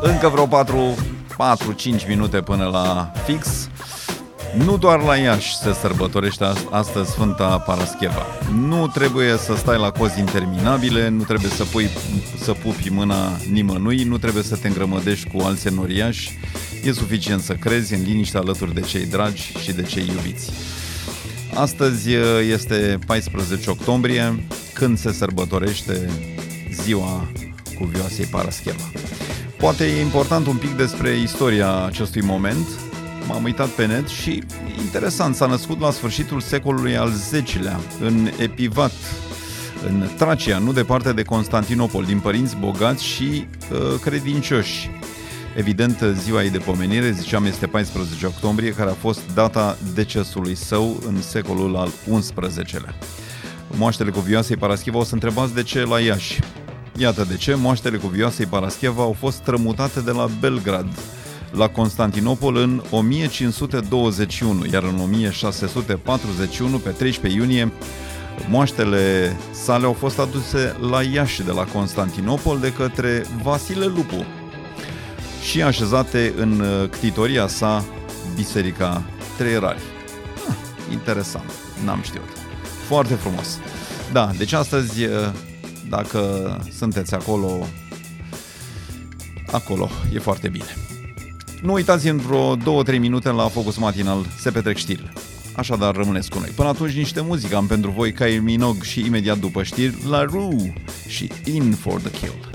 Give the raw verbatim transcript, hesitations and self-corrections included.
Încă vreo patru cinci minute până la fix. Nu doar la Iași se sărbătorește astăzi Sfânta Parascheva. Nu trebuie să stai la cozi interminabile, nu trebuie să, pui, să pupi mâna nimănui, nu trebuie să te îngrămădești cu alți enoriași. E suficient să crezi în liniște alături de cei dragi și de cei iubiți. Astăzi este paisprezece octombrie, când se sărbătorește ziua cuvioasei Parascheva. Poate e important un pic despre istoria acestui moment. M-am uitat pe net și interesant, s-a născut la sfârșitul secolului al zecilea în Epivat, în Tracia, nu departe de Constantinopol, din părinți bogați și uh, credincioși. Evident, ziua ei de pomenire, ziceam, este paisprezece octombrie, care a fost data decesului său în secolul al unsprezecelea. Moaștele cuvioasei Parascheva, o să întrebați de ce la Iași. Iată de ce, moaștele cuvioasei Parascheva au fost strămutate de la Belgrad la Constantinopol în o mie cinci sute douăzeci și unu, iar în o mie șase sute patruzeci și unu, pe treisprezece iunie, moaștele sale au fost aduse la Iași de la Constantinopol de către Vasile Lupu și așezate în ctitoria sa, Biserica Trei Rari. Ah, interesant, n-am știut. Foarte frumos. Da, deci astăzi, dacă sunteți acolo, acolo e foarte bine. Nu uitați, în vreo două trei minute la Focus Matinal se petrec știrile. Așadar, rămâneți cu noi. Până atunci, niște muzică am pentru voi, Kylie Minogue și imediat după știri, La Rue și In For The Kill.